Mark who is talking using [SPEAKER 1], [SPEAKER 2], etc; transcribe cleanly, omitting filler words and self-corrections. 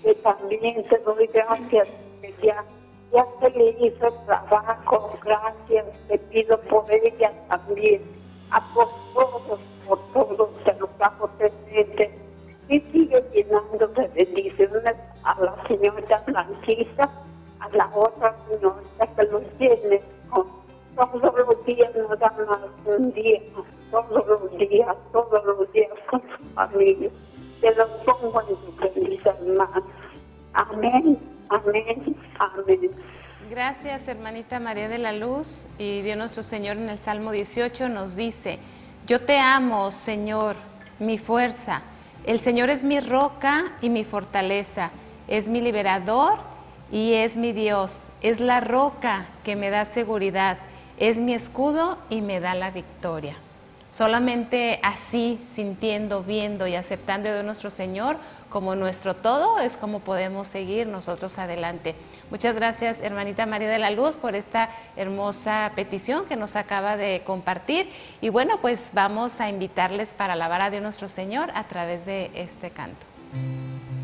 [SPEAKER 1] que también te doy gracias, que ya se le hizo trabajo, gracias, te pido por ella también, por todos, te lo pago presente, y sigue llenando de bendiciones a la señorita Blanquita, a la otra señorita que los llene, ¿no? Todos los días nos dan más un día, todos los días con su familia. Te lo pongo en tus benditas manos. Amén, amén, amén.
[SPEAKER 2] Gracias, hermanita María de la Luz. Y Dios nuestro Señor en el Salmo 18 nos dice: yo te amo, Señor, mi fuerza. El Señor es mi roca y mi fortaleza. Es mi liberador y es mi Dios. Es la roca que me da seguridad. Es mi escudo y me da la victoria. Solamente así, sintiendo, viendo y aceptando de nuestro Señor como nuestro todo, es como podemos seguir nosotros adelante. Muchas gracias, hermanita María de la Luz, por esta hermosa petición que nos acaba de compartir. Y bueno, pues vamos a invitarles para alabar a Dios nuestro Señor a través de este canto.